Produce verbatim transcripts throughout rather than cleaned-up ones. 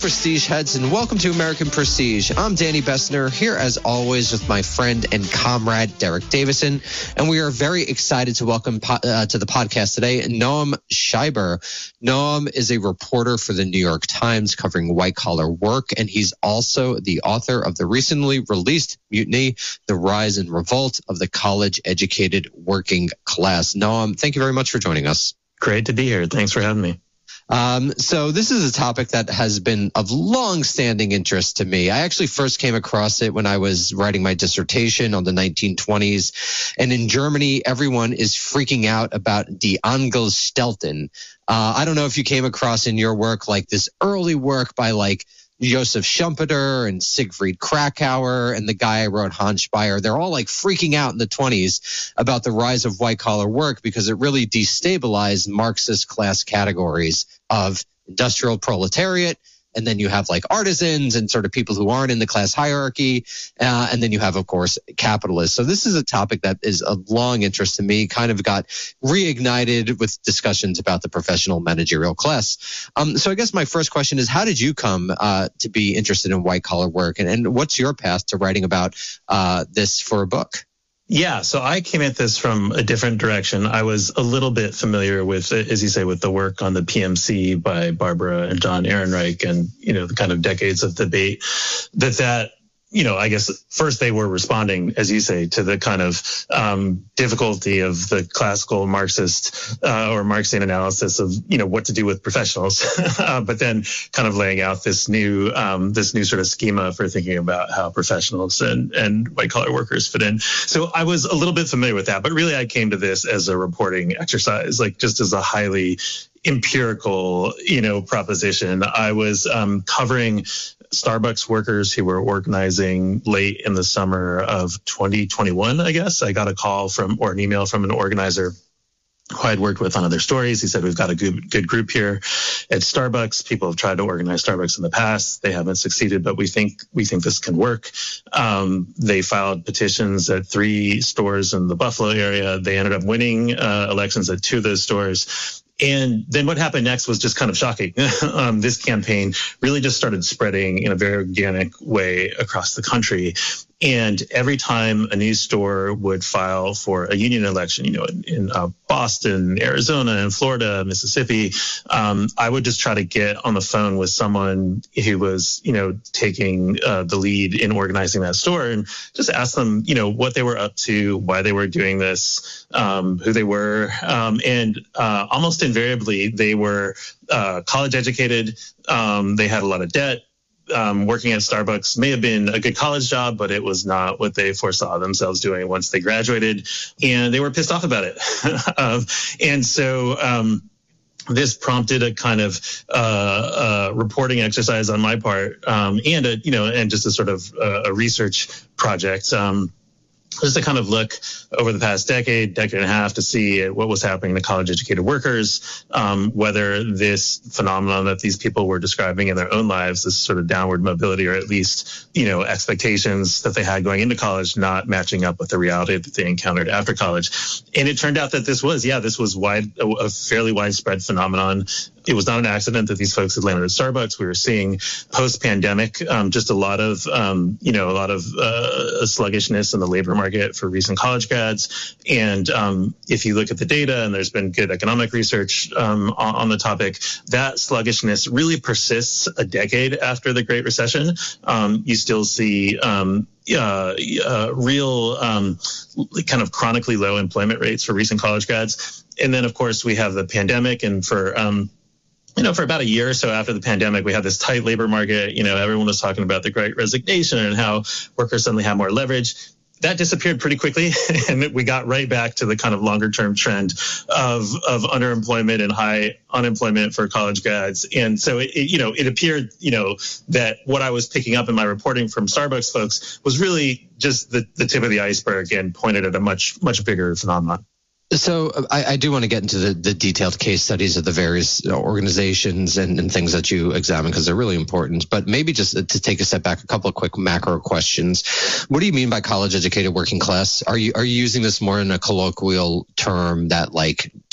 Prestige heads, and welcome to American Prestige. I'm Danny Bessner, here as always with my friend and comrade Derek Davison, and we are very excited to welcome po- uh, to the podcast today Noam Scheiber. Noam is a reporter for the New York Times covering white-collar work, and he's also the author of the recently released Mutiny, The Rise and Revolt of the College-Educated Working Class. Noam, thank you very much for joining us. Great to be here. Thanks for having me. Um, so this is a topic that has been of long-standing interest to me. I actually first came across it when I was writing my dissertation on the nineteen twenties. And in Germany, everyone is freaking out about Die Angelstelten. Uh, I don't know if you came across in your work like this early work by like Joseph Schumpeter and Siegfried Krakauer and the guy I wrote, Hans Speyer. They're all like freaking out in the twenties about the rise of white-collar work because it really destabilized Marxist class categories of industrial proletariat. And then you have like artisans and sort of people who aren't in the class hierarchy. Uh, and then you have, of course, capitalists. So this is a topic that is of long interest to me, kind of got reignited with discussions about the professional managerial class. Um, so I guess my first question is, how did you come uh, to be interested in white collar work? And, and what's your path to writing about uh, this for a book? Yeah, so I came at this from a different direction. I was a little bit familiar with, as you say, with the work on the P M C by Barbara and John Ehrenreich and, you know, the kind of decades of debate that that, you know, I guess first they were responding, as you say, to the kind of um, difficulty of the classical Marxist uh, or Marxian analysis of, you know, what to do with professionals, uh, but then kind of laying out this new um, this new sort of schema for thinking about how professionals and, and white collar workers fit in. So I was a little bit familiar with that, but really I came to this as a reporting exercise, like just as a highly empirical, you know, proposition. I was um, covering Starbucks workers who were organizing late in the summer of twenty twenty-one, I guess. I got a call from or an email from an organizer who I'd worked with on other stories. He said, we've got a good, good group here at Starbucks. People have tried to organize Starbucks in the past. They haven't succeeded, but we think we think this can work. Um, they filed petitions at three stores in the Buffalo area. They ended up winning uh, elections at two of those stores. And then what happened next was just kind of shocking. um, this campaign really just started spreading in a very organic way across the country. And every time a new store would file for a union election, you know, in, in uh, Boston, Arizona, and Florida, Mississippi, um, I would just try to get on the phone with someone who was, you know, taking uh, the lead in organizing that store and just ask them, you know, what they were up to, why they were doing this, um, who they were. Um, and uh, almost invariably, they were uh, college educated. Um, they had a lot of debt. Um, working at Starbucks may have been a good college job, but it was not what they foresaw themselves doing once they graduated, and they were pissed off about it. um, and so um, this prompted a kind of uh, uh, reporting exercise on my part, um, and a you know, and just a sort of uh, a research project. Um, Just to kind of look over the past decade, decade and a half to see what was happening to college-educated workers, um, whether this phenomenon that these people were describing in their own lives, this sort of downward mobility, or at least, you know, expectations that they had going into college, not matching up with the reality that they encountered after college. And it turned out that this was, yeah, this was wide, a, a fairly widespread phenomenon. It was not an accident that these folks had landed at Starbucks. We were seeing post-pandemic um, just a lot of, um, you know, a lot of uh, sluggishness in the labor market for recent college grads. And um, if you look at the data, and there's been good economic research um, on, on the topic, that sluggishness really persists a decade after the Great Recession. Um, you still see um, uh, uh, real um, kind of chronically low employment rates for recent college grads. And then, of course, we have the pandemic, and for um, You know, for about a year or so after the pandemic, we had this tight labor market. You know, everyone was talking about the Great Resignation and how workers suddenly have more leverage. That disappeared pretty quickly, and we got right back to the kind of longer term trend of of underemployment and high unemployment for college grads. And so, it, it, you know, it appeared, you know, that what I was picking up in my reporting from Starbucks folks was really just the, the tip of the iceberg and pointed at a much, much bigger phenomenon. So I, I do want to get into the, the detailed case studies of the various organizations and, and things that you examine, because they're really important. But maybe just to take a step back, a couple of quick macro questions. What do you mean by college educated working class? Are you are you using this more in a colloquial term that like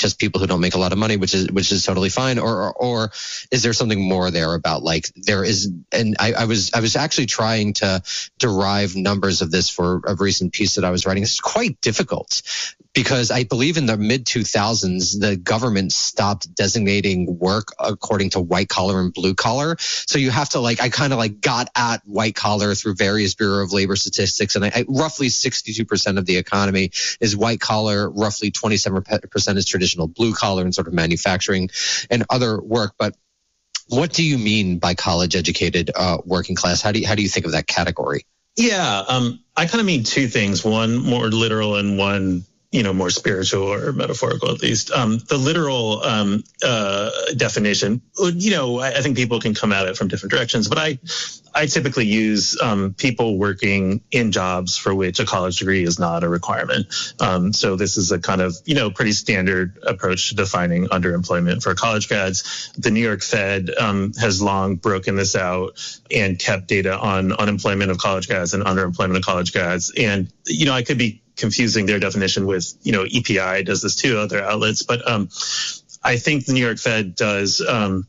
just people who don't make a lot of money, which is which is totally fine, or or, or is there something more there about like there is? And I, I was I was actually trying to derive numbers of this for a recent piece that I was writing. It's quite difficult because I believe in the mid two thousands the government stopped designating work according to white collar and blue collar. So you have to like I kind of like got at white collar through various Bureau of Labor statistics, and I, I roughly sixty-two percent of the economy is white collar, roughly twenty-seven percent is traditional blue collar and sort of manufacturing and other work. But what do you mean by college educated uh, working class? How do you, how do you think of that category? Yeah, um, I kind of mean two things, one more literal and one, you know, more spiritual or metaphorical, at least. Um, the literal um, uh, definition, you know, I, I think people can come at it from different directions, but I, I typically use um, people working in jobs for which a college degree is not a requirement. Um, so this is a kind of, you know, pretty standard approach to defining underemployment for college grads. The New York Fed um, has long broken this out and kept data on unemployment of college grads and underemployment of college grads. And, you know, I could be confusing their definition with, you know, E P I does this too, other outlets. But um, I think the New York Fed does, um,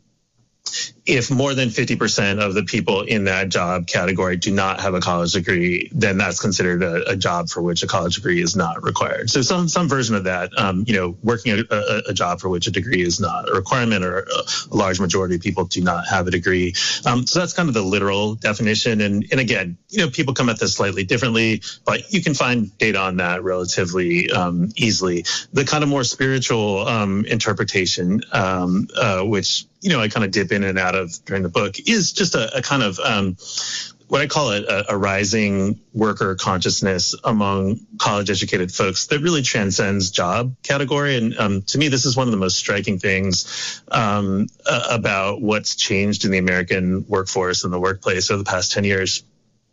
if more than fifty percent of the people in that job category do not have a college degree, then that's considered a, a job for which a college degree is not required. So some some version of that, um, you know, working a, a, a job for which a degree is not a requirement, or a, a large majority of people do not have a degree. Um, so that's kind of the literal definition. And, and again, you know, people come at this slightly differently, but you can find data on that relatively um, easily. The kind of more spiritual um, interpretation, um, uh, which, you know, I kind of dip in and out of during the book, is just a, a kind of um, what I call it a, a rising worker consciousness among college educated folks that really transcends job category. And um, to me, this is one of the most striking things um, uh, about what's changed in the American workforce and the workplace over the past ten years.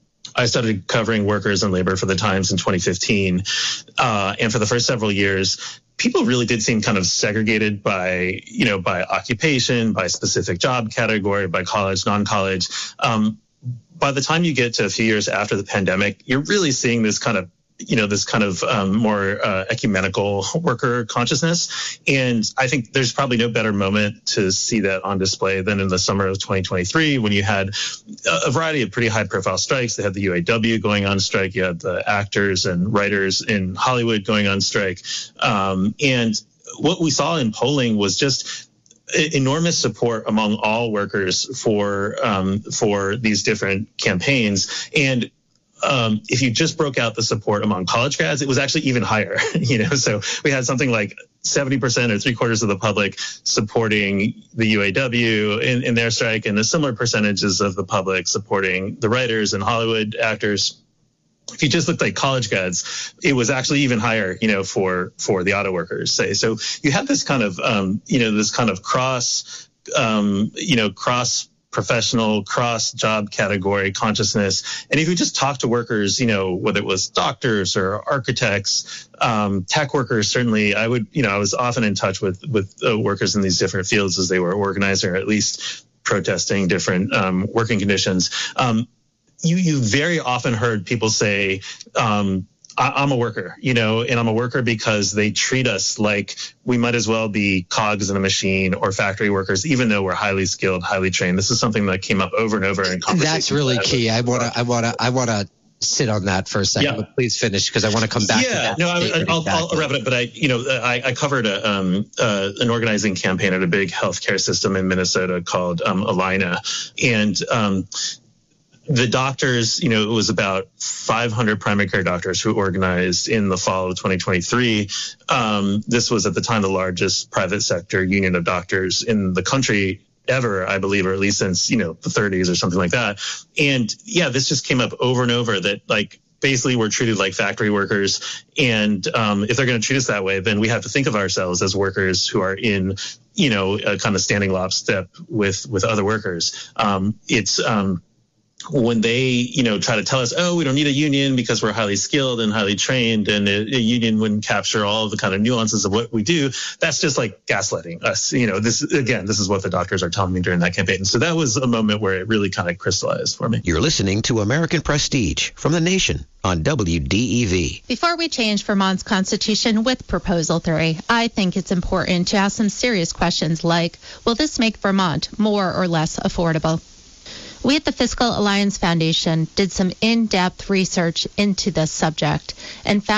I started covering workers and labor for the Times in twenty fifteen. Uh, and for the first several years, people really did seem kind of segregated by, you know, by occupation, by specific job category, by college, non-college. Um, by the time you get to a few years after the pandemic, you're really seeing this kind of, you know, this kind of um, more uh, ecumenical worker consciousness. And I think there's probably no better moment to see that on display than in the summer of twenty twenty-three, when you had a variety of pretty high profile strikes. They had the U A W going on strike. You had the actors and writers in Hollywood going on strike. Um, and what we saw in polling was just enormous support among all workers for um, for these different campaigns. And Um, if you just broke out the support among college grads, it was actually even higher, you know, so we had something like seventy percent or three quarters of the public supporting the U A W in, in their strike, and the similar percentages of the public supporting the writers and Hollywood actors. If you just looked like college grads, it was actually even higher, you know, for, for the auto workers, say. So you have this kind of, um, you know, this kind of cross, um, you know, cross professional cross job category consciousness. And if you just talk to workers, you know, whether it was doctors or architects, um, tech workers, certainly I would, you know, I was often in touch with, with uh, workers in these different fields as they were organizing or at least protesting different um, working conditions. Um, you, you very often heard people say, um, I'm a worker, you know, and I'm a worker because they treat us like we might as well be cogs in a machine or factory workers, even though we're highly skilled, highly trained. This is something that came up over and over in conversations. That's really key. I want to, I want to, I want to sit on that for a second, yeah. But please finish, because I want to come back yeah, to that. No, I, I'll, I'll wrap it up. But I, you know, I, I covered a, um, uh, an organizing campaign at a big healthcare system in Minnesota called um, Allina, and um, the doctors, you know, it was about five hundred primary care doctors who organized in the fall of twenty twenty-three. Um, this was at the time the largest private sector union of doctors in the country ever, I believe, or at least since, you know, the thirties or something like that. And yeah, this just came up over and over that, like, basically we're treated like factory workers. And um, if they're going to treat us that way, then we have to think of ourselves as workers who are in, you know, a kind of standing lockstep with, with other workers. Um, it's, um, when they, you know, try to tell us, oh, we don't need a union because we're highly skilled and highly trained, and a, a union wouldn't capture all of the kind of nuances of what we do, that's just like gaslighting us. You know, this, again, this is what the doctors are telling me during that campaign. So that was a moment where it really kind of crystallized for me. You're listening to American Prestige from The Nation on W D E V. Before we change Vermont's constitution with Proposal three, I think it's important to ask some serious questions like, will this make Vermont more or less affordable? We at the Fiscal Alliance Foundation did some in-depth research into this subject and found